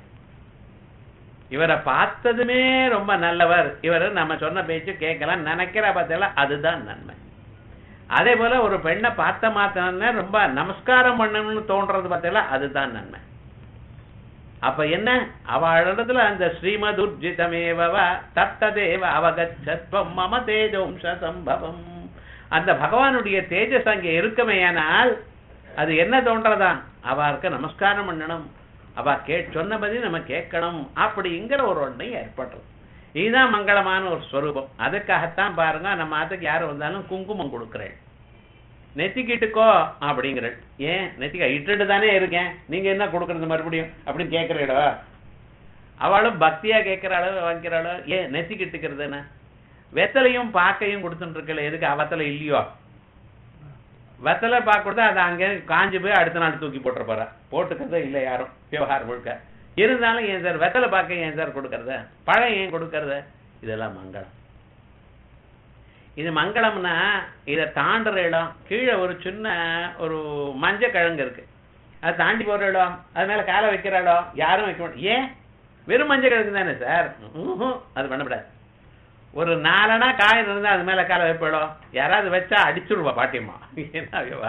இவரை பார்த்ததுமே ரொம்ப நல்லவர், இவர் நம்ம சொன்ன பேச்சு கேட்கலாம் நினைக்கிற பார்த்தா அதுதான் நன்மை. அதே போல ஒரு பெண்ணை பார்த்த மாத்தின ரொம்ப நமஸ்காரம் பண்ணணும்னு தோன்றது பார்த்தா அதுதான் நன்மை. அப்ப என்ன, அவளிடத்துல அந்த ஸ்ரீமதுர்ஜிதமேவ தத்ததேவ அவகச்சத்வம் மம தேஜோம்ச சம்பவம், அந்த பகவானுடைய தேஜஸ் அங்கே இருக்குமேயானால் அது என்ன தோன்றதான், அவருக்கு நமஸ்காரம் பண்ணணும், அவ சொன்னபடி நம்ம கேட்கணும் அப்படிங்கிற ஒரு ஒன்றை ஏற்படுறது. இதுதான் மங்களமான ஒரு ஸ்வரூபம். அதுக்காகத்தான் பாருங்க, நம்ம அதுக்கு யாரும் வந்தாலும் குங்குமம் கொடுக்குறேன், நெத்திக்கிட்டுக்கோ அப்படிங்கிறேன். ஏன் நெத்திக்க இட்டுட்டு தானே இருக்கேன், நீங்க என்ன கொடுக்கறது மறுபடியும் அப்படின்னு கேட்கிறீடா. அவளும் பக்தியா கேட்கிறாளோ வாங்கிறாளோ, ஏன் நெத்திக்கிட்டுக்கிறதுன்னு. வெத்தலையும் பாக்கையும் கொடுத்துட்டு இருக்கல, எதுக்கு அவத்தலை இல்லையோ, வெத்தலை பாக்க கொடுத்தா அதை அங்கே காஞ்சி போய் அடுத்த நாள் தூக்கி போட்டுற போறா, போட்டுக்கிறதே இல்லை யாரும் விவகாரம் முழுக்க. இருந்தாலும் ஏன் சார் வெத்தலை பாக்க ஏன் சார் கொடுக்கறத, பழம் ஏன் கொடுக்கறத, இதெல்லாம் மங்களம். இது மங்களம்னா இதை தாண்டுற இடம், கீழே ஒரு சின்ன ஒரு மஞ்ச கிழங்கு இருக்கு, அதை தாண்டி போற இடம், அது மேல காலை வைக்கிற இடம் யாரும் வைக்க மாட்டோம். ஏன், வெறும் மஞ்ச கிழங்கு தானே சார், அது பண்ணக்கூடாது. ஒரு 4 அணா காய் இருந்தா அது மேல காலை வைப்பிடும், யாராவது வச்சா அடிச்சுடுவா பாட்டியம்மா. என்ன விவகாரம்,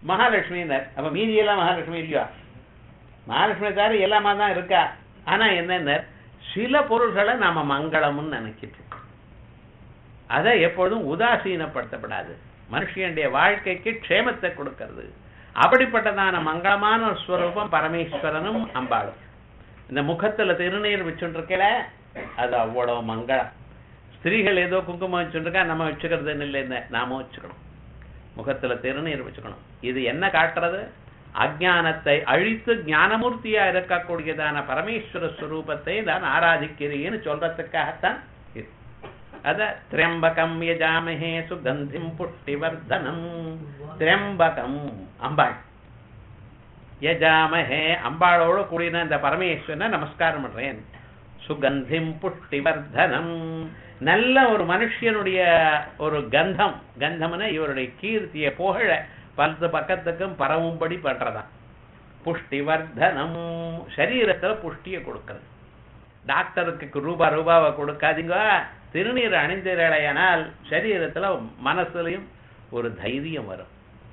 மகாலட்சுமினர். அப்ப மீதி எல்லாம் மகாலட்சுமி இல்லையா? மகாலட்சுமி தவிர எல்லாமா தான் இருக்கா. ஆனா என்ன, சில பொருள்களை நாம மங்களம்னு நினைக்கிட்டு இருக்கோம். அதை எப்பொழுதும் உதாசீனப்படுத்தப்படாது. மனுஷனுடைய வாழ்க்கைக்கு க்ஷேமத்தை கொடுக்கிறது. அப்படிப்பட்டதான மங்களமான ஒரு ஸ்வரூபம் பரமேஸ்வரனும் அம்பாளும். இந்த முகத்துல திருநீர் வச்சுருக்கல, அது அவ்வளவு மங்களம். ஸ்திரீகள் ஏதோ குங்குமம் வச்சுருக்கா, நம்ம வச்சுக்கிறதுன்னு இல்லை, நாம வச்சுக்கணும். முகத்துல திருநீர் வச்சுக்கணும். இது என்ன காட்டுறது? அஜானத்தை அழித்து ஞானமூர்த்தியா இருக்கக்கூடியதான பரமேஸ்வர ஸ்வரூபத்தை தான் ஆராதிக்கிறேன்னு சொல்றதுக்காகத்தான் இது. அத திரியம்பகம் யஜாமஹே சுகந்திம் புஷ்டிவர்தனம். திரியம்பகம் அம்பாள், யஜாமஹே அம்பாளோடு கூடின இந்த பரமேஸ்வரனை நமஸ்காரம் பண்றேன். சுகந்திம் புஷ்டிவர்தனம், நல்ல ஒரு மனுஷனுடைய ஒரு கந்தம், கந்தம்னா இவருடைய கீர்த்திய புகழ பல பக்கத்துக்கும் பரவும்படி பண்றதான். புஷ்டிவர்தனம், சரீரத்துல புஷ்டியை கொடுக்கிறது. டாக்டருக்கு ரூபாவை கொடுக்காதீங்க, திருநீர் அணிந்தீர்களானால் சரீரத்துல மனசுலயும் ஒரு தைரியம் வரும்.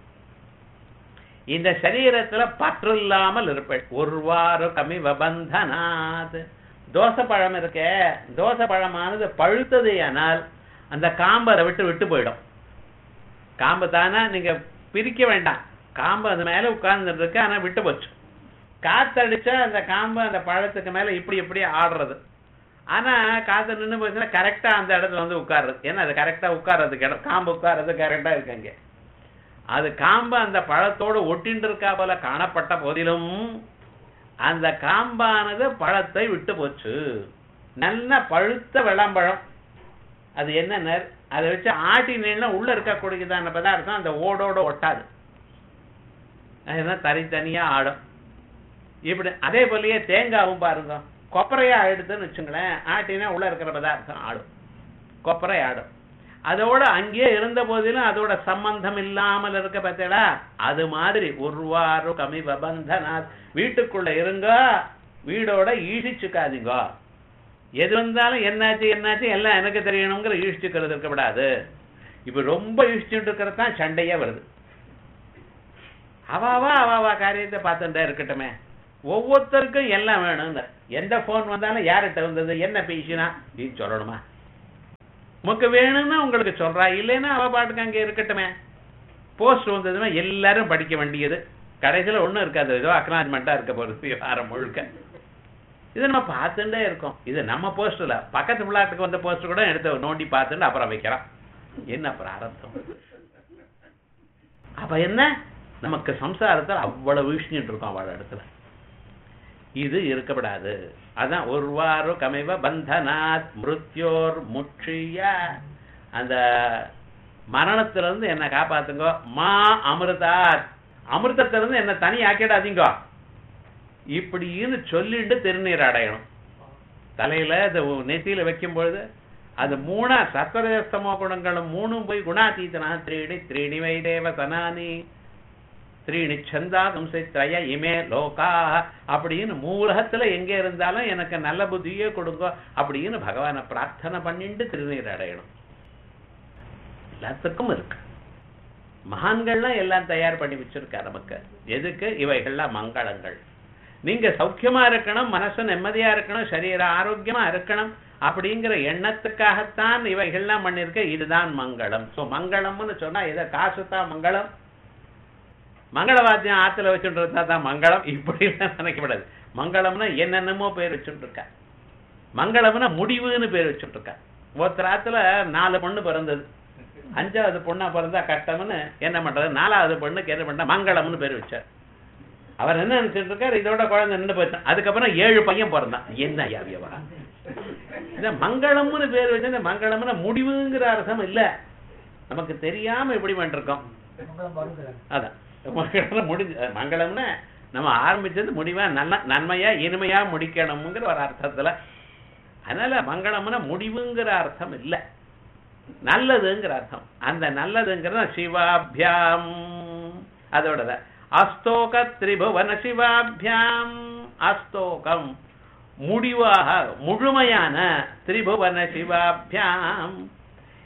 இந்த சரீரத்துல பற்று இல்லாமல் இருப்பேன். ஒருவாறு கமிவ பந்தனாத். தோசைப்பழம் இருக்க, தோசைப்பழமானது பழுத்தது ஆனால் அந்த காம்பை அதை விட்டு போயிடும். காம்பு தானே நீங்க பிரிக்க வேண்டாம், காம்பு அது மேல உட்கார்ந்துட்டு இருக்கு, ஆனா விட்டு போச்சு. காத்தடிச்சா அந்த காம்பு அந்த பழத்துக்கு மேல இப்படி ஆடுறது. ஆனா காத்து நின்று போச்சுன்னா கரெக்டா அந்த இடத்துல வந்து உட்கார்றது. ஏன்னா அது கரெக்டா உட்கார்றதுக்கு இடம், காம்பு உட்கார்றது கரெக்டா இருக்குங்க. அது காம்பு அந்த பழத்தோடு ஒட்டின்னு இருக்கா போல காணப்பட்ட போதிலும் அந்த காம்பானது பழத்தை விட்டு போச்சு. நல்ல பழுத்த விளம்பழம், அது என்ன, அதை வச்சு ஆட்டினா உள்ள இருக்கக்கூடியதான பதார்த்தம் அந்த ஓடோட ஒட்டாது, அதுதான் தனித்தனியா ஆடும். இப்படி அதே போலயே தேங்காவும் பாருங்க, கொப்பரையா ஆயிடுதுன்னு வச்சுங்களேன், ஆட்டினா உள்ள இருக்கிற பதார்த்தம் ஆடும், கொப்பரை ஆடும். அதோட அங்கேயே இருந்த போதிலும் அதோட சம்பந்தம் இல்லாமல் இருக்க பார்த்தா, அது மாதிரி ஒருவாறு கமிவ பந்தனாத். வீட்டுக்குள்ள இருங்க, வீடோட ஈழிச்சுக்காதீங்க. எது வந்தாலும் என்னாச்சு எல்லாம் எனக்கு தெரியணுங்கிற ஈழ்ச்சிக்கிறது இருக்கப்படாது. இப்ப ரொம்ப ஈழ்ச்சிட்டு இருக்கிறது தான் சண்டையே வருது. அவாவா காரியத்தை பார்த்துட்டே இருக்கட்டுமே, ஒவ்வொருத்தருக்கும் எல்லாம் வேணும். எந்த போன் வந்தாலும் யார்கிட்ட வந்தது, என்ன பேசினா நீ சொல்லணுமா? உனக்கு வேணும்னா உங்களுக்கு சொல்றா, இல்லைன்னா அவ பாட்டுக்கு அங்கே இருக்கட்டுமே. போஸ்ட் வந்ததுன்னா எல்லாரும் படிக்க வேண்டியது, கடைசியில் ஒன்றும் இருக்காது, ஏதோ அக்னாலஜ்மெண்டா இருக்க போறது விவகாரம் முழுக்க. இது நம்ம பார்த்துட்டே இருக்கோம். இது நம்ம போஸ்ட்ல பக்கத்து பிள்ளாட்டுக்கு வந்த போஸ்ட் கூட எடுத்து நோண்டி பார்த்துட்டு அப்புறம் வைக்கிறோம். என்ன பிராரப்தம்? அப்ப என்ன, நமக்கு சம்சாரத்தில் அவ்வளவு வீழ்ச்சிட்டு இருக்கோம் அவள இடத்துல. இது இருக்கப்படாது. அதான் ஒருவாறு கமைவ பந்தனாத் மிருத்யோர் முற்றிய. அந்த மரணத்திலிருந்து என்ன காப்பாத்துங்க. மா அமிர்தாத், அமிர்தத்திலிருந்து என்ன தனி ஆக்கிடாதீங்க. இப்படின்னு சொல்லிட்டு திருநீர் அடையணும். தலையில நெத்தியில வைக்கும் பொழுது அது மூணா சத்வரஜஸ்தமோ குணங்களும் மூணும் போய் குணாதீதனா த்ரீணி வைதேவ சனானி த்ரீணி சந்தா தும்சைத்ரய இமே லோகா அப்படின்னு மூலகத்துல எங்க இருந்தாலும் எனக்கு நல்ல புத்தியே கொடுங்க அப்படின்னு பகவானை பிரார்த்தனை பண்ணிட்டு திருநீர் அடையணும். எல்லாத்துக்கும் இருக்கு. மகான்கள்லாம் எல்லாம் தயார் பண்ணி வச்சிருக்கா நமக்கு. எதுக்கு? இவைகள்லாம் மங்களங்கள். நீங்க சௌக்கியமா இருக்கணும், மனசு நிம்மதியா இருக்கணும், சரீர ஆரோக்கியமா இருக்கணும் அப்படிங்கிற எண்ணத்துக்காகத்தான் இவைகள்லாம் பண்ணிருக்க. இதுதான் மங்களம். சோ மங்களம்னு சொன்னா இதை காசுதான் மங்களம். மங்களவாத்தியம் ஆத்துல வச்சுட்டு இருந்தா தான் மங்களம். இப்படி எல்லாம் நினைக்கப்படாது. மங்களம்னா என்னென்னமோ பேர் வச்சுட்டு இருக்கா. மங்களம்னா முடிவுன்னு பேர் வச்சுட்டு இருக்கா. ஒருத்தர் ஆத்துல 4 பொண்ணு பிறந்தது, 5வது பொண்ணா பிறந்தா கஷ்டம்னு என்ன பண்றது, 4வது பொண்ணுக்கு என்ன பண்ண மங்களம்னு பேர் வச்சார். அவர் என்ன நினைச்சிட்டு இருக்காரு, இதோட குழந்தை நின்று போயிட்டான். அதுக்கப்புறம் 7 பையன் பிறந்தான். என்ன யாவியவா இந்த மங்களம்னு பேர் வச்சு, இந்த மங்களம்னா முடிவுங்கிற அர்த்தம் இல்ல. நமக்கு தெரியாம எப்படி பண்ணிருக்கோம். அதான் மங்களம் முடிஞ்சு. மங்களம்னா நம்ம ஆரம்பிச்சது முடிவா நல்ல நன்மையா இனிமையா முடிக்கணுங்கிற ஒரு அர்த்தத்துல. அதனால மங்களம்னா முடிவுங்கிற அர்த்தம் இல்ல, நல்லதுங்கிற அர்த்தம். அந்த நல்லதுங்கிறத சிவாபியாம் அதோட அஸ்தோக திரிபுவன சிவாபியாம். அஸ்தோகம் முடிவாக முழுமையான திரிபுவன சிவாபியாம்.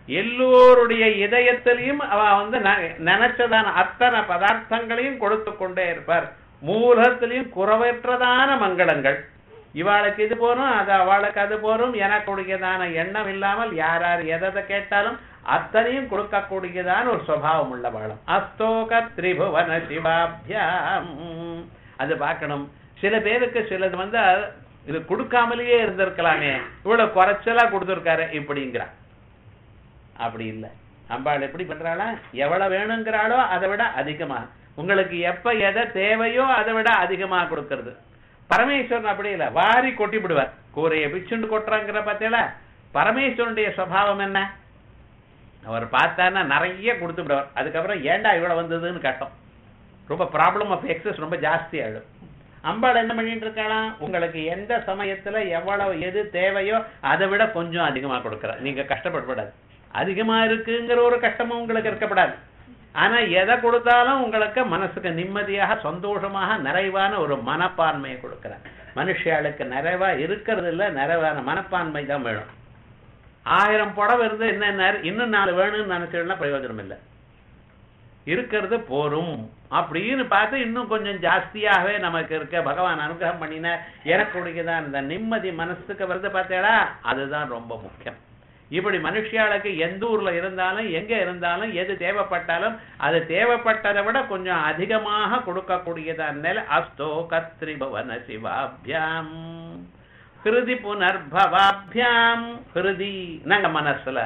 எல்லோருடைய இதயத்திலையும் அவ வந்து நினைச்சதான அத்தனை பதார்த்தங்களையும் கொடுத்து கொண்டே இருப்பார். மூலத்திலையும் குறைவற்றதான மங்களங்கள். இவாளுக்கு இது போறோம், அது அவளுக்கு அது போறோம், எனக்குடையதான எண்ணம் இல்லாமல் யார் யார் எதை கேட்டாலும் அத்தனையும் கொடுக்கக்கூடியதான ஒரு சுபாவம் உள்ளவாளும். அஸ்தோக திரிபுவன சிவாபியாம். அது பார்க்கணும். சில பேருக்கு சிலது வந்து இது கொடுக்காமலேயே இருந்திருக்கலாமே, இவ்வளவு குறைச்சலா கொடுத்துருக்காரு இப்படிங்கிறா. அப்படி இல்லை. அம்பாள் எப்படி பண்றாளா, எவ்வளவு வேணுங்கிறாளோ அதை விட அதிகமா, உங்களுக்கு எப்ப எதை தேவையோ அதை விட அதிகமா கொடுக்கறது. பரமேஸ்வரன் அப்படி இல்லை, வாரி கொட்டி விடுவார். கூரையை பிச்சுண்டு கொட்டுறாங்கிற பார்த்தீங்களா. பரமேஸ்வரனுடைய சுபாவம் என்ன, அவர் பார்த்தான்னா நிறைய கொடுத்து விடுவார். அதுக்கப்புறம் ஏண்டா இவ்வளவு வந்ததுன்னு கட்டம், ரொம்ப ப்ராப்ளம் ஆஃப் எக்ஸஸ் ரொம்ப ஜாஸ்தி ஆயிடும். அம்பாள் என்ன பண்ணிட்டு இருக்கலாம், உங்களுக்கு எந்த சமயத்துல எவ்வளவு எது தேவையோ அதை விட கொஞ்சம் அதிகமா கொடுக்கற. நீங்க கஷ்டப்படப்படாது. அதிகமா இருக்குங்கிற ஒரு கஷ்டமும் உங்களுக்கு இருக்கப்படாது. ஆனா எதை கொடுத்தாலும் உங்களுக்கு மனசுக்கு நிம்மதியாக சந்தோஷமாக நிறைவான ஒரு மனப்பான்மையை கொடுக்கிற. மனுஷாளுக்கு நிறைவா இருக்கிறது இல்ல, நிறைவான மனப்பான்மை தான் வேணும். 1000 புடவை இருந்து என்ன இன்னும் 4 வேணும்னு நினைச்சோம்னா பிரயோஜனம் இல்லை. இருக்கிறது போரும் அப்படின்னு பார்த்து இன்னும் கொஞ்சம் ஜாஸ்தியாகவே நமக்கு இருக்க. பகவான் அனுகிரகம் பண்ணின எனக்குடையதான் இந்த நிம்மதி மனசுக்கு வருது பார்த்தேடா, அதுதான் ரொம்ப முக்கியம். இப்படி மனுஷியாளுக்கு எந்த ஊர்ல இருந்தாலும் எங்க இருந்தாலும் எது தேவைப்பட்டாலும் அது தேவைப்பட்டதை விட கொஞ்சம் அதிகமாக கொடுக்கக்கூடியதான் நிலை. அஸ்தோ கத்ரிபவன சிவாபியாம் ஹிருதி புனர்பவாபியாம். ஹிருதி நாங்க மனசுல,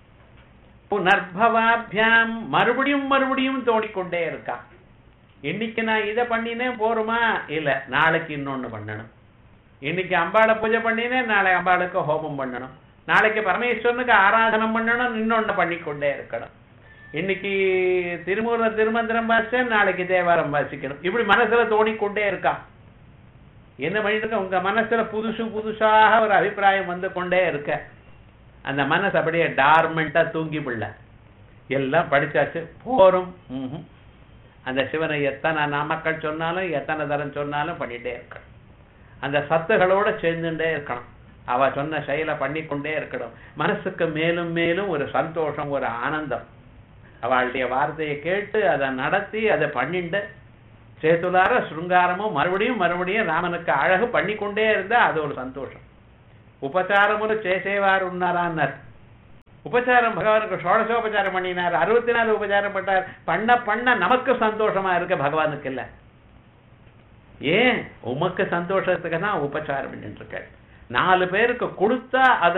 புனர்பவாபியாம் மறுபடியும் மறுபடியும் தோணிக்கொண்டே இருக்கா. இன்னைக்கு நான் இதை பண்ணினேன் போருமா, இல்ல நாளைக்கு இன்னொன்னு பண்ணணும். இன்னைக்கு அம்பாளை பூஜை பண்ணினேன், நாளை அம்பாளுக்கு ஹோமம் பண்ணணும். நாளைக்கு பரமேஸ்வரனுக்கு ஆராதனம் பண்ணணும், இன்னொன்னு பண்ணிக்கொண்டே இருக்கணும். இன்னைக்கு திருமந்திரம் வாசிச்சேன், நாளைக்கு தேவாரம் வாசிக்கணும். இப்படி மனசுல தோணிக்கொண்டே இருக்கா. என்ன பண்ணிட்டு இருக்க, உங்க மனசுல புதுசாக ஒரு அபிப்பிராயம் வந்து கொண்டே இருக்க. அந்த மனசு அப்படியே டார்மெண்டா தூங்கி பிள்ள. எல்லாம் படிச்சாச்சு போரும். அந்த சிவனை எத்தனை நாமக்கள் சொன்னாலும் எத்தனை தரம் சொன்னாலும் பண்ணிட்டே இருக்கணும். அந்த சத்துகளோட சேர்ந்துட்டே இருக்கணும். அவ சொன்ன செயலை பண்ணிக்கொண்டே இருக்கணும். மனசுக்கு மேலும் மேலும் ஒரு சந்தோஷம், ஒரு ஆனந்தம். அவளுடைய வார்த்தையை கேட்டு அதை நடத்தி அதை பண்ணிண்டு சேத்துலார சுருங்காரமும் மறுபடியும் மறுபடியும் ராமனுக்கு அழகு பண்ணிக்கொண்டே இருந்தா அது ஒரு சந்தோஷம். உபச்சாரமும் சேசேவார் உன்னாரான்னார். உபச்சாரம் பகவானுக்கு ஷோடசோபச்சாரம் பண்ணினார், 64 உபச்சாரம் பண்ணார். பண்ண பண்ண நமக்கு சந்தோஷமா இருக்க, பகவானுக்கு இல்ல. ஏன் உமக்கு சந்தோஷத்துக்கு தான் உபச்சாரம் பண்ணிட்டு இருக்க. 4 பேருக்கு கொடுத்தா அது